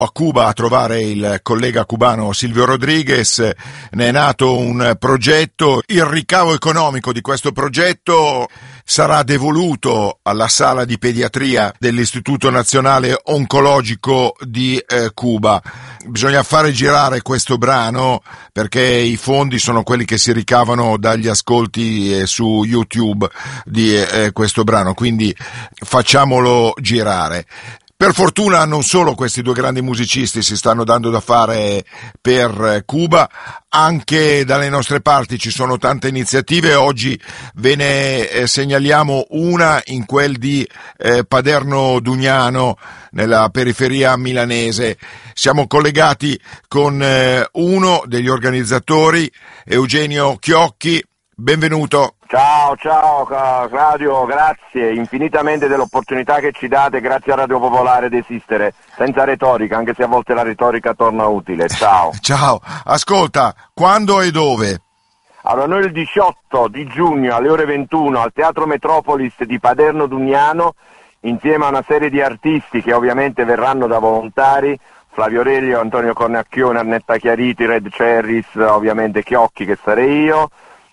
a Cuba a trovare il collega cubano Silvio Rodriguez. Ne è nato un progetto, il ricavo economico di questo progetto sarà devoluto alla sala di pediatria dell'Istituto Nazionale Oncologico di Cuba. Bisogna fare girare questo brano perché i fondi sono quelli che si ricavano dagli ascolti su YouTube di questo brano, quindi facciamolo girare. Per fortuna non solo questi due grandi musicisti si stanno dando da fare per Cuba, anche dalle nostre parti ci sono tante iniziative. Oggi ve ne segnaliamo una in quel di Paderno Dugnano, nella periferia milanese. Siamo collegati con uno degli organizzatori, Eugenio Chiocchi. Benvenuto. Ciao Claudio, grazie infinitamente dell'opportunità che ci date, grazie a Radio Popolare di esistere, senza retorica, anche se a volte la retorica torna utile. Ciao. Ciao, ascolta, quando e dove? Allora, noi il 18 di giugno alle ore 21 al Teatro Metropolis di Paderno Dugnano, insieme a una serie di artisti che ovviamente verranno da volontari, Flavio Aurelio, Antonio Cornacchione, Annetta Chiariti, Red Cherries, ovviamente Chiocchi che sarei io.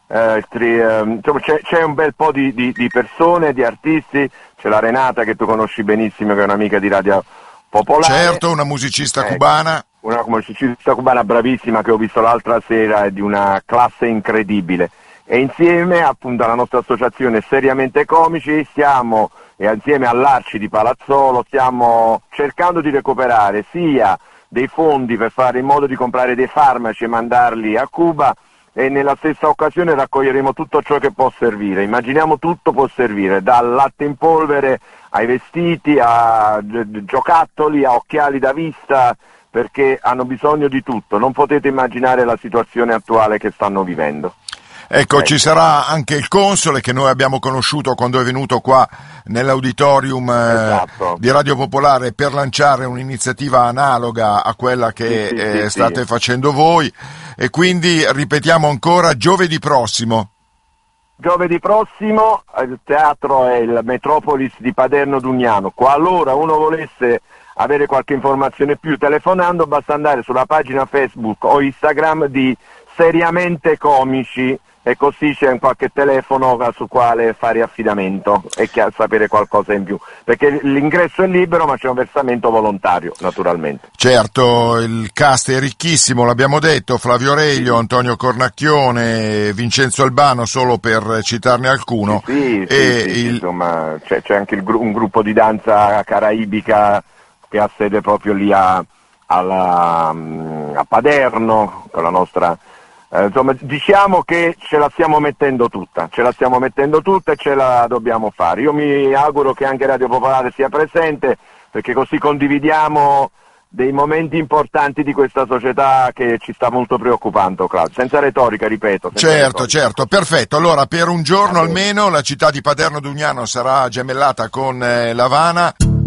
Insomma, c'è un bel po' di persone, di artisti, c'è la Renata che tu conosci benissimo, che è un'amica di Radio Popolare. Certo, una musicista cubana. Una musicista cubana bravissima che ho visto l'altra sera, è di una classe incredibile. E insieme appunto alla nostra associazione Seriamente Comici stiamo, e insieme all'Arci di Palazzolo, stiamo cercando di recuperare sia dei fondi per fare in modo di comprare dei farmaci e mandarli a Cuba, e nella stessa occasione raccoglieremo tutto ciò che può servire. Immaginiamo tutto può servire, dal latte in polvere ai vestiti, a giocattoli, a occhiali da vista, perché hanno bisogno di tutto. Non potete immaginare la situazione attuale che stanno vivendo. Ecco, ci sarà anche il console che noi abbiamo conosciuto quando è venuto qua nell'auditorium di Radio Popolare per lanciare un'iniziativa analoga a quella che state facendo voi, e quindi ripetiamo ancora giovedì prossimo. Giovedì prossimo il teatro è il Metropolis di Paderno Dugnano. Qualora uno volesse avere qualche informazione più telefonando, basta andare sulla pagina Facebook o Instagram di Seriamente Comici, e così c'è un qualche telefono su quale fare affidamento e sapere qualcosa in più, perché l'ingresso è libero ma c'è un versamento volontario naturalmente. Certo, il cast è ricchissimo, l'abbiamo detto, Flavio Aurelio, Antonio Cornacchione, Vincenzo Albano, solo per citarne alcuno. Insomma c'è anche un gruppo di danza caraibica che ha sede proprio lì a Paderno, con la nostra... insomma, diciamo che ce la stiamo mettendo tutta e ce la dobbiamo fare. Io mi auguro che anche Radio Popolare sia presente, perché così condividiamo dei momenti importanti di questa società che ci sta molto preoccupando, Claudio. Senza retorica, ripeto. Certo, perfetto. Allora, per un giorno almeno la città di Paderno Dugnano sarà gemellata con l'Havana.